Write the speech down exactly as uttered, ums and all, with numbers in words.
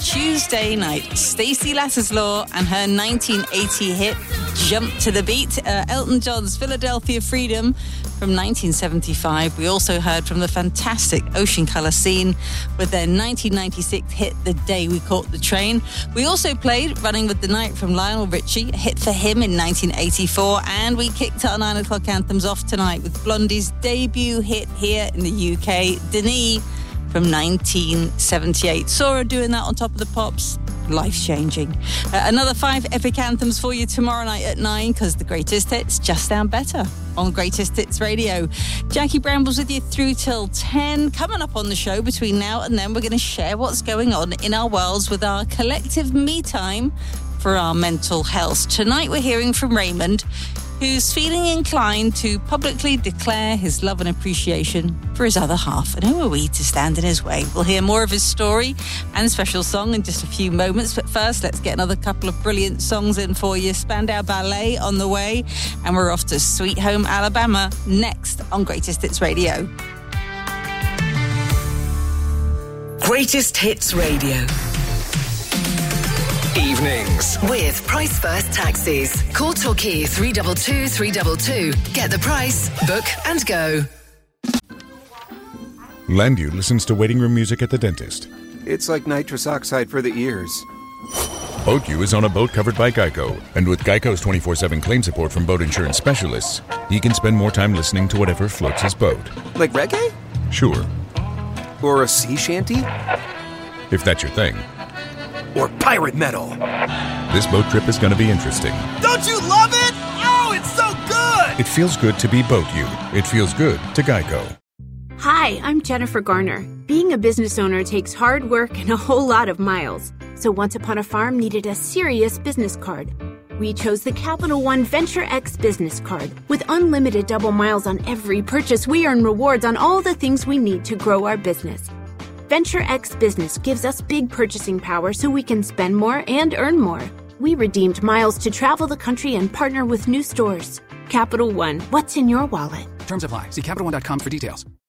Tuesday night. Stacey Lattislaw and her nineteen eighty hit Jump to the Beat. Uh, Elton John's Philadelphia Freedom from nineteen seventy-five. We also heard from the fantastic Ocean Colour Scene with their nineteen ninety-six hit The Day We Caught the Train. We also played Running with the Night from Lionel Richie, a hit for him in nineteen eighty-four. And we kicked our nine o'clock anthems off tonight with Blondie's debut hit here in the U K, Denis, from nineteen seventy-eight. Saw her doing that on Top of the Pops. Life-changing. Uh, another five epic anthems for you tomorrow night at nine, because the greatest hits just sound better on Greatest Hits Radio. Jackie Brambles with you through till ten. Coming up on the show between now and then, we're going to share what's going on in our worlds with our collective me time for our mental health. Tonight we're hearing from Raymond, who's feeling inclined to publicly declare his love and appreciation for his other half. And who are we to stand in his way? We'll hear more of his story and special song in just a few moments. But first, let's get another couple of brilliant songs in for you. Spandau Ballet on the way. And we're off to Sweet Home Alabama next on Greatest Hits Radio. Greatest Hits Radio. Evenings with Price First Taxis. Call Torquay three two two, three two two. Get the price, book and go. Landu listens to waiting room music at the dentist. It's like nitrous oxide for the ears. Boatview is on a boat covered by Geico, and with Geico's twenty-four seven claim support from boat insurance specialists, he can spend more time listening to whatever floats his boat. Like reggae? Sure. Or a sea shanty? If that's your thing. Or pirate metal. This boat trip is going to be interesting. Don't you love it? Oh, it's so good! It feels good to be Boatview. It feels good to Geico. Hi, I'm Jennifer Garner. Being a business owner takes hard work and a whole lot of miles. So Once Upon a Farm needed a serious business card. We chose the Capital One Venture X business card. With unlimited double miles on every purchase, we earn rewards on all the things we need to grow our business. Venture X Business gives us big purchasing power so we can spend more and earn more. We redeemed miles to travel the country and partner with new stores. Capital One, what's in your wallet? Terms apply. See Capital One dot com for details.